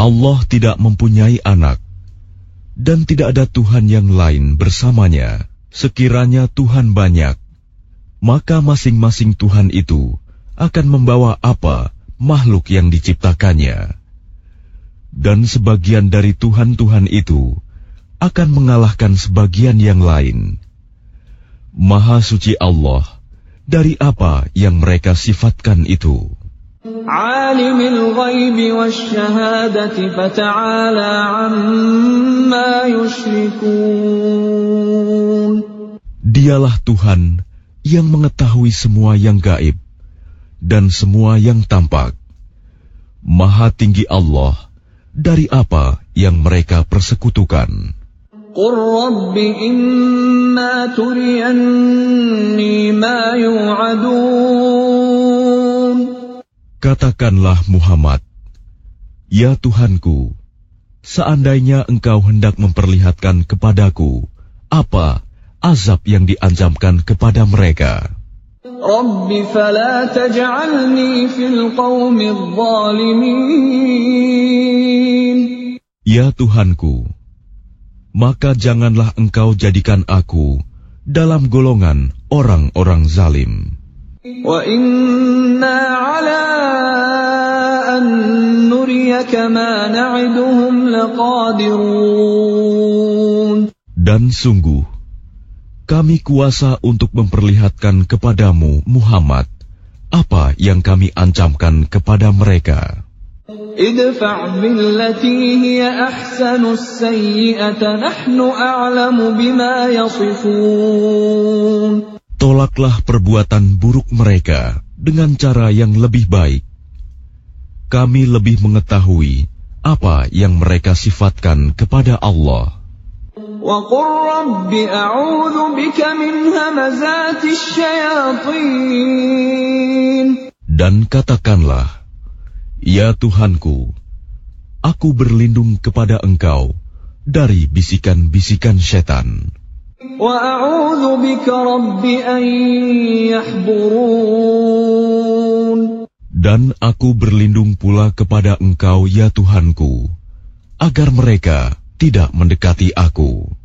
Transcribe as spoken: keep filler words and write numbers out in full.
Allah tidak mempunyai anak, dan tidak ada Tuhan yang lain bersamanya. Sekiranya Tuhan banyak, maka masing-masing Tuhan itu akan membawa apa makhluk yang diciptakannya. Dan sebagian dari Tuhan-Tuhan itu akan mengalahkan sebagian yang lain. Maha suci Allah dari apa yang mereka sifatkan itu. Alimul ghaibi wasyahadati fata'ala amma yusyrikun. Dialah Tuhan yang mengetahui semua yang gaib dan semua yang tampak. Maha tinggi Allah dari apa yang mereka persekutukan. Qur rabbi imma turiyanni ma yu'adun. Katakanlah Muhammad, ya Tuhanku, seandainya engkau hendak memperlihatkan kepadaku apa azab yang diancamkan kepada mereka. Rabbi fala taj'alni fil qawmi adh-dhalimin. Ya Tuhanku, maka janganlah engkau jadikan aku dalam golongan orang-orang zalim. Wa inna ala an nuriyaka ma na'iduhum laqadirun. Dan sungguh, kami kuasa untuk memperlihatkan kepadamu, Muhammad, apa yang kami ancamkan kepada mereka. Idfa' billati hiya ahsanu as-sayyi'ata nahnu a'lamu bima yasifun. Tolaklah perbuatan buruk mereka dengan cara yang lebih baik. Kami lebih mengetahui apa yang mereka sifatkan kepada Allah. وَقُلْ رَبِّ أَعُوذُ بِكَ مِنْ هَمَزَاتِ الشَّيَاطِينِ. Dan katakanlah, ya Tuhanku, aku berlindung kepada Engkau dari bisikan-bisikan setan. وَأَعُوذُ بِكَ رَبِّ أَنْ يَحْضُرُونِ. Dan aku berlindung pula kepada Engkau, ya Tuhanku, agar mereka tidak mendekati aku.